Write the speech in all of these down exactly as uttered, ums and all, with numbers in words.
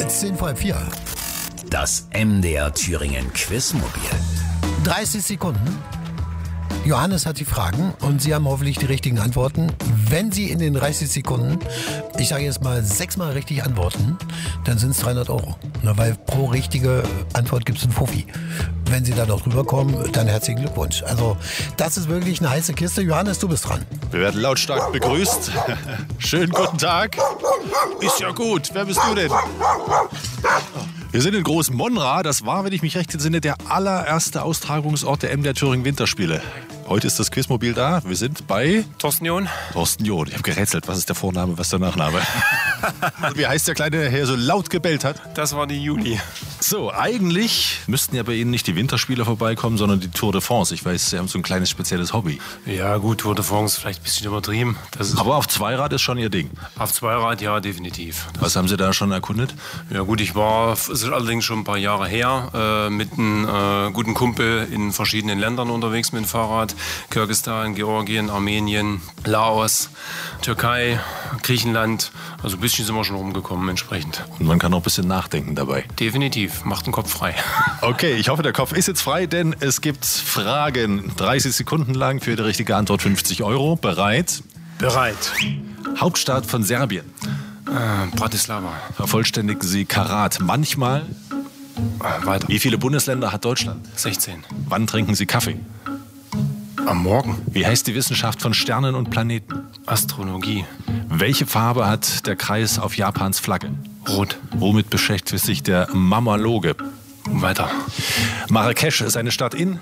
zehn vor halb vier. Das M D R Thüringen Quizmobil. dreißig Sekunden. Johannes hat die Fragen und Sie haben hoffentlich die richtigen Antworten. Wenn Sie in den dreißig Sekunden, ich sage jetzt mal sechsmal richtig antworten, dann sind es dreihundert Euro. Na, weil pro richtige Antwort gibt es einen Fuffi. Wenn Sie da noch rüberkommen, dann herzlichen Glückwunsch. Also das ist wirklich eine heiße Kiste. Johannes, du bist dran. Wir werden lautstark begrüßt. Schönen guten Tag. Ist ja gut. Wer bist du denn? Wir sind in Groß Monra. Das war, wenn ich mich recht entsinne, der allererste Austragungsort der M D R Thüringen Winterspiele. Heute ist das Quizmobil da. Wir sind bei Thorsten John. Thorsten John. Ich habe gerätselt, was ist der Vorname, was ist der Nachname? Und wie heißt der Kleine, der hier so laut gebellt hat? Das war die Juli. So, eigentlich müssten ja bei Ihnen nicht die Winterspiele vorbeikommen, sondern die Tour de France. Ich weiß, Sie haben so ein kleines spezielles Hobby. Ja gut, Tour de France vielleicht ein bisschen übertrieben. Das ist Aber auf Zweirad ist schon Ihr Ding. auf Zweirad, ja, definitiv. Das Was haben Sie da schon erkundet? ja gut, ich war, es ist allerdings schon ein paar Jahre her, äh, mit einem äh, guten Kumpel in verschiedenen Ländern unterwegs mit dem Fahrrad. Kirgisistan, Georgien, Armenien, Laos, Türkei, Griechenland. Also ein bisschen sind wir schon rumgekommen entsprechend. Und man kann auch ein bisschen nachdenken dabei. Definitiv, macht den Kopf frei. Okay, ich hoffe, der Kopf ist jetzt frei, denn es gibt Fragen. dreißig Sekunden lang für die richtige Antwort fünfzig Euro. Bereit? Bereit. Hauptstadt von Serbien. Äh, Bratislava. Vervollständigen Sie Karat manchmal. Äh, weiter. Wie viele Bundesländer hat Deutschland? sechzehn. Wann trinken Sie Kaffee? Am Morgen. Wie heißt die Wissenschaft von Sternen und Planeten? Astrologie. Welche Farbe hat der Kreis auf Japans Flagge? Rot. Womit beschäftigt sich der Mammaloge? Weiter. Marrakesch ist eine Stadt in?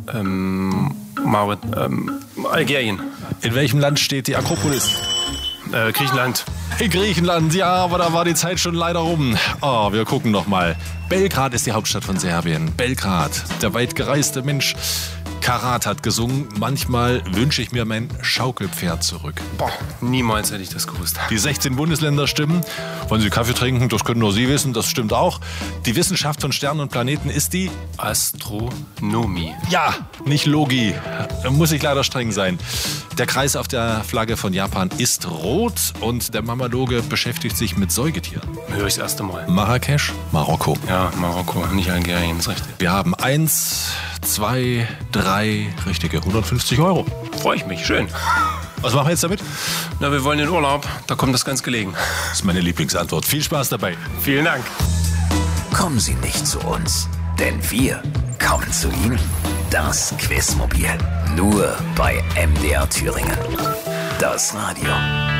Ähm, Mauret, ähm, Algerien. In welchem Land steht die Akropolis? Äh, Griechenland. In Griechenland, ja, aber da war die Zeit schon leider rum. Oh, wir gucken noch mal. Belgrad ist die Hauptstadt von Serbien. Belgrad, der weit gereiste Mensch. Karat hat gesungen, manchmal wünsche ich mir mein Schaukelpferd zurück. Boah, niemals hätte ich das gewusst. Die sechzehn Bundesländer stimmen. Wollen Sie Kaffee trinken? Das können nur Sie wissen, das stimmt auch. Die Wissenschaft von Sternen und Planeten ist die... Astronomie. Ja, nicht Logi. Muss ich leider streng sein. Der Kreis auf der Flagge von Japan ist rot und der Mammaloge beschäftigt sich mit Säugetieren. Höre ich das erste Mal. Marrakesch, Marokko. Ja, Marokko, nicht Algerien, ist richtig. Wir haben eins, zwei, drei richtige hundertfünfzig Euro. Freue ich mich, schön. Was machen wir jetzt damit? Na, wir wollen in Urlaub, da kommt das ganz gelegen. Das ist meine Lieblingsantwort. Viel Spaß dabei. Vielen Dank. Kommen Sie nicht zu uns, denn wir kommen zu Ihnen. Das Quizmobil. Nur bei M D R Thüringen. Das Radio.